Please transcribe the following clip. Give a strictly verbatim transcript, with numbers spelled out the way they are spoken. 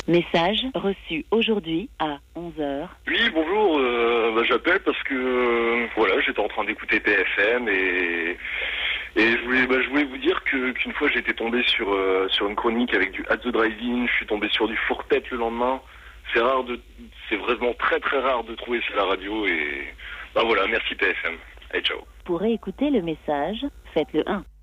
Message reçu aujourd'hui à onze heures. Oui, bonjour, euh, bah, j'appelle parce que euh, voilà, j'étais en train d'écouter P F M et, et je, voulais, bah, je voulais vous dire que, qu'une fois j'étais tombé sur, euh, sur une chronique avec du At the Drive-In, je suis tombé sur du Fourtet le lendemain. C'est rare de, c'est vraiment très très rare de trouver ça à la radio et bah voilà, merci P F M. Allez, ciao. Pour écouter le message, faites le un.